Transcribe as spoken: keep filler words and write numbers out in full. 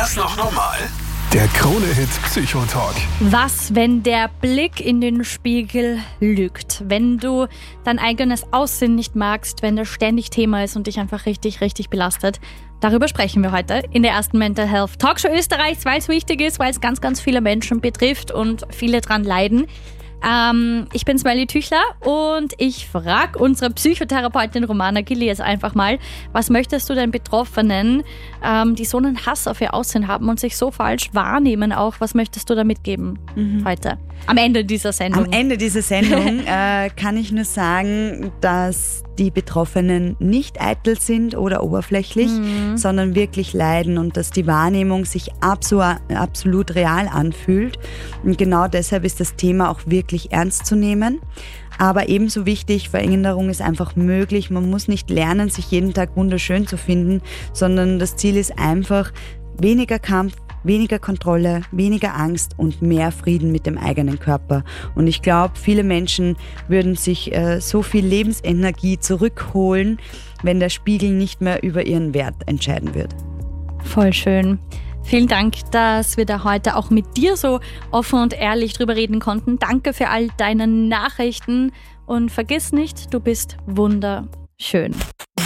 das noch normal? Der Krone-Hit Psychotalk. Was, wenn der Blick in den Spiegel lügt? Wenn du dein eigenes Aussehen nicht magst, wenn das ständig Thema ist und dich einfach richtig, richtig belastet. Darüber sprechen wir heute in der ersten Mental Health Talkshow Österreichs, weil es wichtig ist, weil es ganz, ganz viele Menschen betrifft und viele dran leiden. Ähm, ich bin Smelly Tüchler und ich frage unsere Psychotherapeutin Romana Gillies einfach mal, was möchtest du den Betroffenen, ähm, die so einen Hass auf ihr Aussehen haben und sich so falsch wahrnehmen auch, was möchtest du da mitgeben mhm. heute? Am Ende dieser Sendung. Am Ende dieser Sendung äh, kann ich nur sagen, dass die Betroffenen nicht eitel sind oder oberflächlich, mhm. sondern wirklich leiden und dass die Wahrnehmung sich absolut, absolut real anfühlt. Und genau deshalb ist das Thema auch wirklich ernst zu nehmen. Aber ebenso wichtig, Veränderung ist einfach möglich. Man muss nicht lernen, sich jeden Tag wunderschön zu finden, sondern das Ziel ist einfach weniger Kampf, weniger Kontrolle, weniger Angst und mehr Frieden mit dem eigenen Körper. Und ich glaube, viele Menschen würden sich äh, so viel Lebensenergie zurückholen, wenn der Spiegel nicht mehr über ihren Wert entscheiden wird. Voll schön. Vielen Dank, dass wir da heute auch mit dir so offen und ehrlich drüber reden konnten. Danke für all deine Nachrichten und vergiss nicht, du bist wunderschön.